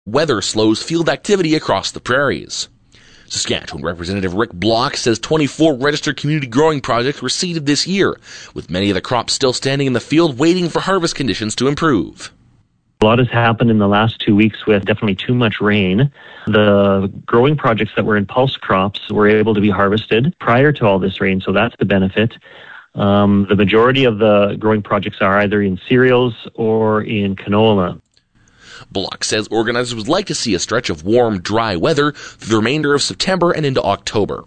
Weather slows field activity across the prairies. Saskatchewan Representative Rick Block says 24 registered community growing projects were seeded this year, with many of the crops still standing in the field waiting for harvest conditions to improve. A lot has happened in the last 2 weeks with definitely too much rain. The growing projects that were in pulse crops were able to be harvested prior to all this rain, so that's the benefit. The majority of the growing projects are either in cereals or in canola. Block says organizers would like to see a stretch of warm, dry weather through the remainder of September and into October.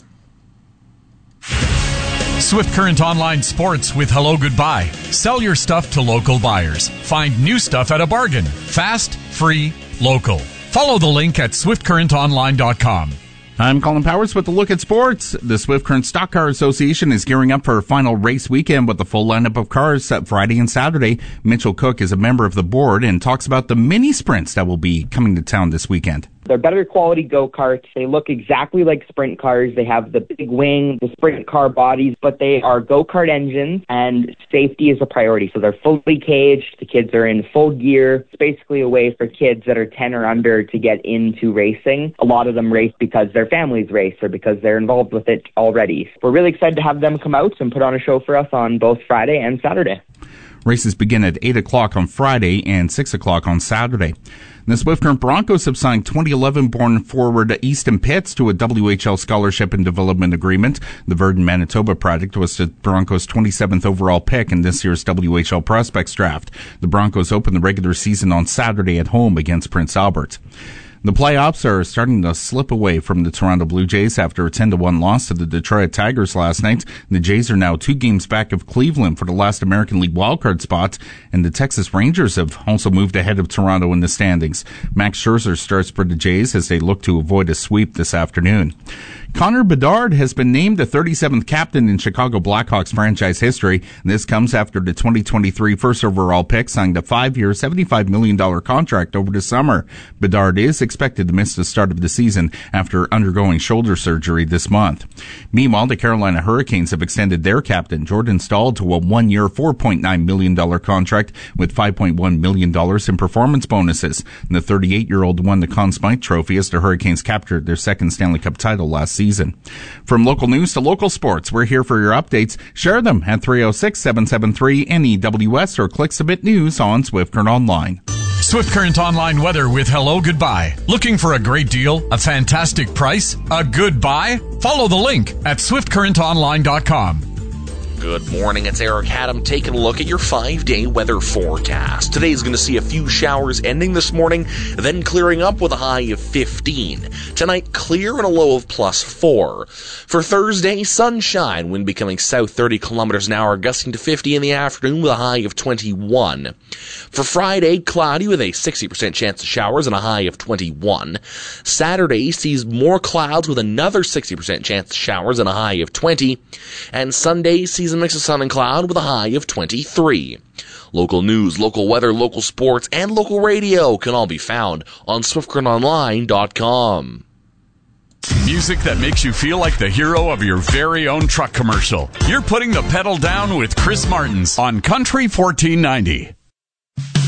Swift Current Online Sports with Hello Goodbye. Sell your stuff to local buyers. Find new stuff at a bargain. Fast, free, local. Follow the link at swiftcurrentonline.com. I'm Colin Powers with a look at sports. The Swift Current Stock Car Association is gearing up for a final race weekend with a full lineup of cars set Friday and Saturday. Mitchell Cook is a member of the board and talks about the mini sprints that will be coming to town this weekend. They're better quality go-karts. They look exactly like sprint cars. They have the big wing, the sprint car bodies, but they are go-kart engines, and safety is a priority. So they're fully caged. The kids are in full gear. It's basically a way for kids that are 10 or under to get into racing. A lot of them race because their families race or because they're involved with it already. We're really excited to have them come out and put on a show for us on both Friday and Saturday. Races begin at 8 o'clock on Friday and 6 o'clock on Saturday. The Swift Current Broncos have signed 2011-born forward Easton Pitts to a WHL scholarship and development agreement. The Verdun, Manitoba project was the Broncos' 27th overall pick in this year's WHL prospects draft. The Broncos open the regular season on Saturday at home against Prince Albert. The playoffs are starting to slip away from the Toronto Blue Jays after a 10-1 loss to the Detroit Tigers last night. The Jays are now 2 games back of Cleveland for the last American League wildcard spot, and the Texas Rangers have also moved ahead of Toronto in the standings. Max Scherzer starts for the Jays as they look to avoid a sweep this afternoon. Connor Bedard has been named the 37th captain in Chicago Blackhawks franchise history. This comes after the 2023 first overall pick signed a 5-year, $75 million contract over the summer. Bedard is expected to miss the start of the season after undergoing shoulder surgery this month. Meanwhile, the Carolina Hurricanes have extended their captain, Jordan Staal, to a 1-year, $4.9 million contract with $5.1 million in performance bonuses. And the 38-year-old won the Conn Smythe Trophy as the Hurricanes captured their second Stanley Cup title last season. From local news to local sports, we're here for your updates. Share them at 306-773-NEWS or click Submit News on Swift Current Online. Swift Current Online weather with Hello Goodbye. Looking for a great deal, a fantastic price, a good buy? Follow the link at swiftcurrentonline.com. Good morning, it's Eric Haddam taking a look at your 5-day weather forecast. Today is going to see a few showers ending this morning, then clearing up with a high of 15. Tonight, clear and a low of +4. For Thursday, sunshine, wind becoming south 30 kilometers an hour, gusting to 50 in the afternoon with a high of 21. For Friday, cloudy with a 60% chance of showers and a high of 21. Saturday sees more clouds with another 60% chance of showers and a high of 20. And Sunday sees a mix of sun and cloud with a high of 23. Local news, local weather, local sports, and local radio can all be found on SwiftCurrentOnline.com. Music that makes you feel like the hero of your very own truck commercial. You're putting the pedal down with Chris Martins on Country 1490.